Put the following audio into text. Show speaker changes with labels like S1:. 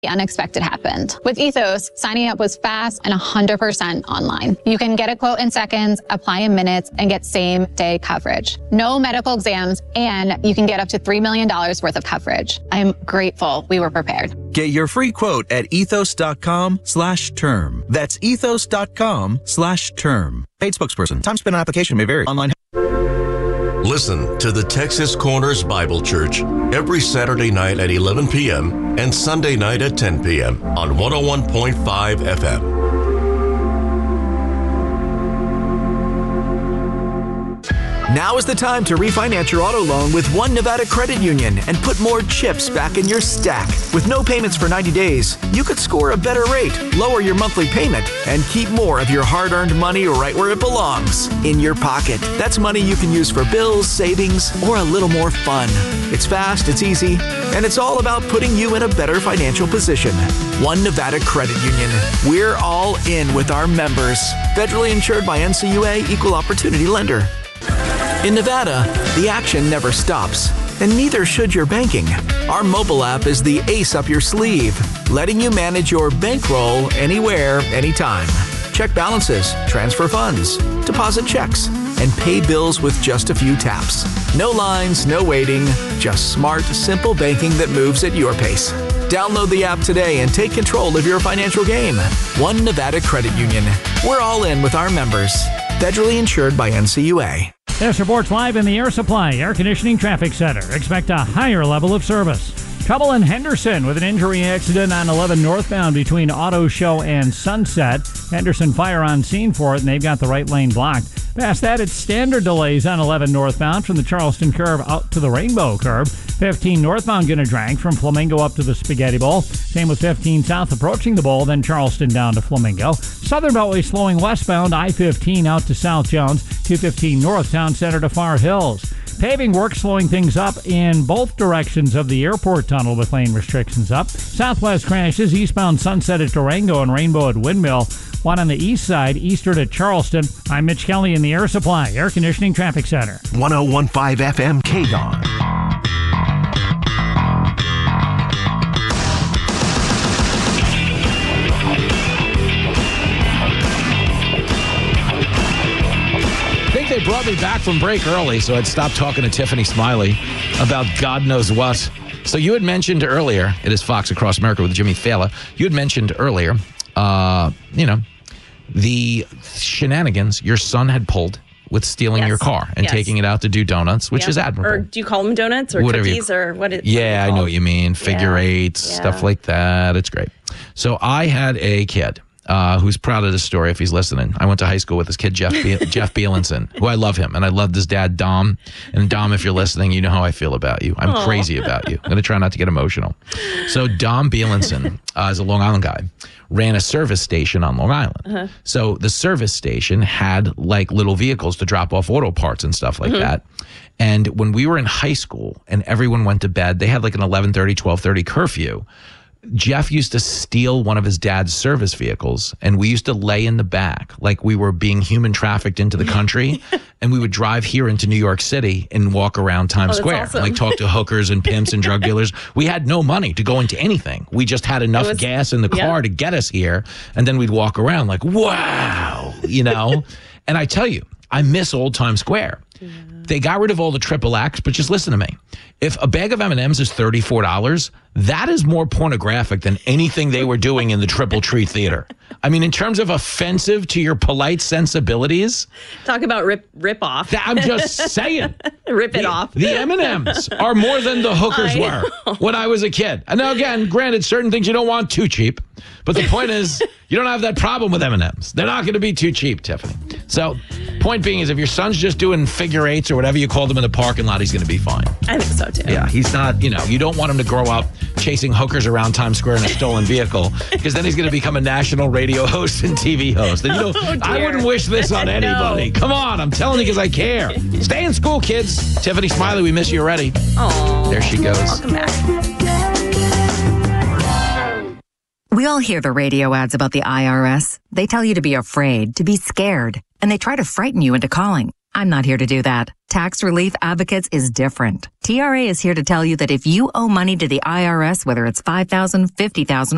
S1: The unexpected happened. With Ethos, signing up was fast and 100% online. You can get a quote in seconds, apply in minutes, and get same-day coverage. No medical exams, and you can get up to $3 million worth of coverage. I'm grateful we were prepared.
S2: Get your free quote at ethos.com/term. That's ethos.com/term. Paid spokesperson. Time spent on application may vary. Online.
S3: Listen to the Texas Corners Bible Church every Saturday night at 11 p.m. and Sunday night at 10 p.m. on 101.5 FM.
S4: Now is the time to refinance your auto loan with One Nevada Credit Union and put more chips back in your stack. With no payments for 90 days, you could score a better rate, lower your monthly payment, and keep more of your hard-earned money right where it belongs, in your pocket. That's money you can use for bills, savings, or a little more fun. It's fast, it's easy, and it's all about putting you in a better financial position. One Nevada Credit Union. We're all in with our members. Federally insured by NCUA, Equal Opportunity Lender. In Nevada, the action never stops, and neither should your banking. Our mobile app is the ace up your sleeve, letting you manage your bankroll anywhere, anytime. Check balances, transfer funds, deposit checks, and pay bills with just a few taps. No lines, no waiting, just smart, simple banking that moves at your pace. Download the app today and take control of your financial game. One Nevada Credit Union. We're all in with our members. Federally insured by NCUA.
S5: This report's live in the Air Supply Air Conditioning Traffic Center. Expect a higher level of service. Trouble in Henderson with an injury accident on 11 northbound between Auto Show and Sunset. Henderson Fire on scene for it, and they've got the right lane blocked. Past that, it's standard delays on 11 northbound from the Charleston curve out to the Rainbow curve. 15 northbound gonna drag from Flamingo up to the Spaghetti Bowl. Same with 15 south approaching the Bowl, then Charleston down to Flamingo. Southern Beltway slowing westbound, I-15 out to South Jones, 215 north town center to Far Hills. Paving work slowing things up in both directions of the airport tunnel with lane restrictions up. Southwest crashes, eastbound Sunset at Durango and Rainbow at Windmill. One on the east side, eastern at Charleston. I'm Mitch Kelly in the Air Supply Air Conditioning Traffic Center.
S4: 101.5 FM KDON.
S6: They brought me back from break early, so I'd stop talking to Tiffany Smiley about God knows what. So you had mentioned earlier, it is Fox Across America with Jimmy Fallon. You had mentioned earlier, the shenanigans your son had pulled with stealing your car and taking it out to do donuts, which is admirable.
S7: Or do you call them donuts or
S6: whatever
S7: cookies or what?
S6: Yeah, I know what you mean. Figure eights, stuff like that. It's great. So I had a kid who's proud of this story if he's listening. I went to high school with this kid, Jeff Bielenson, who I love him. And I loved his dad, Dom. And Dom, if you're listening, you know how I feel about you. I'm crazy about you. I'm going to try not to get emotional. So Dom Bielenson is a Long Island guy, ran a service station on Long Island. Uh-huh. So the service station had like little vehicles to drop off auto parts and stuff like that. And when we were in high school and everyone went to bed, they had like an 11:30, 12:30 curfew. Jeff used to steal one of his dad's service vehicles, and we used to lay in the back like we were being human trafficked into the country, and we would drive here into New York City and walk around Times Square, like talk to hookers and pimps and drug dealers. We had no money to go into anything. We just had enough gas in the car to get us here, and then we'd walk around like, wow, you know? And I tell you, I miss old Times Square. Yeah. They got rid of all the triple X, but just listen to me. If a bag of M&Ms is $34, that is more pornographic than anything they were doing in the Triple Tree Theater. I mean, in terms of offensive to your polite sensibilities.
S7: Talk about rip off.
S6: I'm just saying.
S7: Rip it off.
S6: The M&Ms are more than the hookers were when I was a kid. And now, again, granted, certain things you don't want too cheap. But the point is, you don't have that problem with M&Ms. They're not going to be too cheap, Tiffany. So, point being is, if your son's just doing figure eights or whatever you call them in the parking lot, he's going to be fine.
S7: I think so, too.
S6: Yeah, he's not, you don't want him to grow up chasing hookers around Times Square in a stolen vehicle, because then he's going to become a national radio host and TV host. And, I wouldn't wish this on anybody. No. Come on, I'm telling you because I care. Stay in school, kids. Tiffany Smiley, we miss you already.
S7: Oh,
S6: there she goes.
S7: Welcome back.
S8: We all hear the radio ads about the IRS. They tell you to be afraid, to be scared, and they try to frighten you into calling. I'm not here to do that. Tax Relief Advocates is different. TRA is here to tell you that if you owe money to the IRS, whether it's $5,000, $50,000,